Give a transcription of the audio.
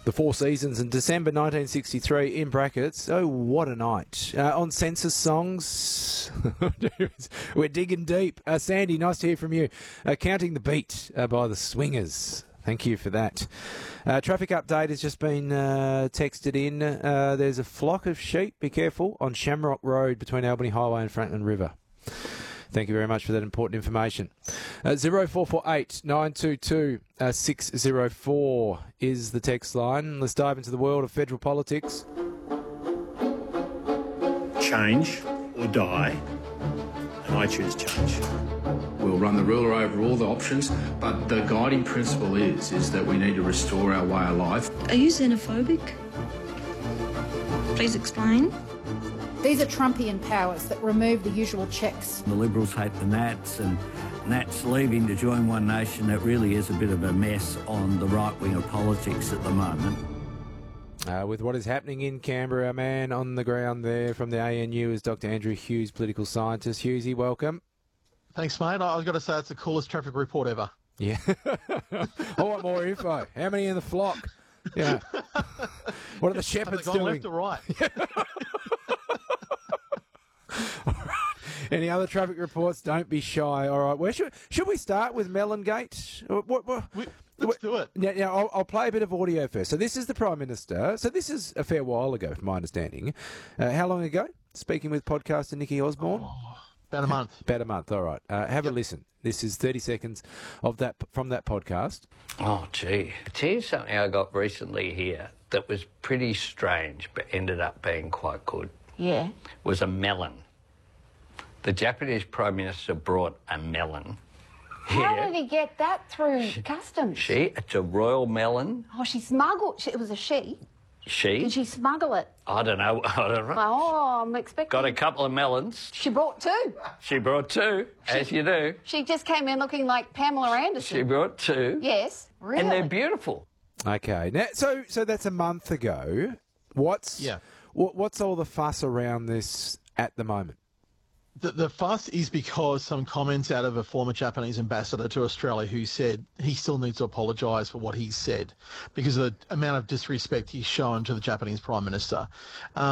The Four Seasons in December 1963, in brackets. Oh, what a night. On census songs, we're digging deep. Sandy, nice to hear from you. Counting the Beat by the Swingers. Thank you for that. Traffic update has just been texted in. There's a flock of sheep, be careful, on Shamrock Road between Albany Highway and Franklin River. Thank you very much for that important information. 0448 922 604 is the text line. Let's dive into the world of federal politics. Change or die, and I choose change. We'll run the ruler over all the options, but the guiding principle is that we need to restore our way of life. Are you xenophobic? Please explain. These are Trumpian powers that remove the usual checks. The Liberals hate the Nats, and Nats leaving to join One Nation. That really is a bit of a mess on the right wing of politics at the moment. With what is happening in Canberra, our man on the ground there from the ANU is Dr. Andrew Hughes, political scientist. Hughesy, welcome. Thanks, mate. I've got to say it's the coolest traffic report ever. Yeah. I want more info. How many in the flock? Yeah. What are the shepherds doing? Left or right? Any other traffic reports? Don't be shy. All right. Where should we start with Mellongate? Let's do it. Now I'll play a bit of audio first. So this is the Prime Minister. So this is a fair while ago, from my understanding. How long ago? Speaking with podcaster Nikki Osborne. About a month. About a month. All right. Have a listen. This is 30 seconds of that from that podcast. Oh, gee. I tell you something I got recently here that was pretty strange, but ended up being quite good. Yeah. Was a melon. The Japanese Prime Minister brought a melon. How did he get that through customs? It's a royal melon. Oh, she smuggled. It was a she. She? Did she smuggle it? I don't know. Oh, I'm expecting. Got a couple of melons. She brought two. She brought two, as you do. She just came in looking like Pamela Anderson. She brought two. Yes, really. And they're beautiful. Okay. Now, so that's a month ago. What's all the fuss around this at the moment? The fuss is because some comments out of a former Japanese ambassador to Australia who said he still needs to apologise for what he said because of the amount of disrespect he's shown to the Japanese Prime Minister.